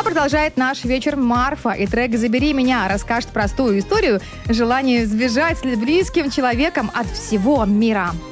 продолжает наш вечер Марфа. И трек «Забери меня» расскажет простую историю желания сбежать с близким человеком от всего мира.